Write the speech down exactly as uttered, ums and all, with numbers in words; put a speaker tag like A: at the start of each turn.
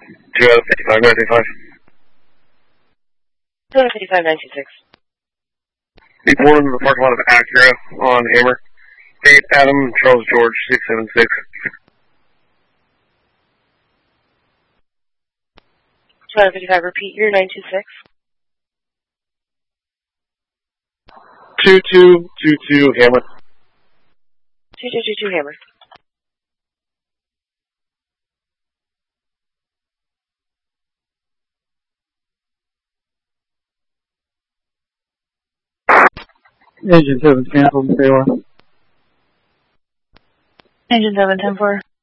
A: two out of fifty-five, nine two five.
B: two out of fifty-five, nine two six.
A: Be born in the parking lot of Acura on Hammer. Date Adam Charles George, six seven six.
B: two out of fifty-five, repeat your nine two six.
A: two two two two, Hammer.
B: two two two two, Hammer.
C: Engine seven, cancel, stay on.
B: Engine seven, ten four.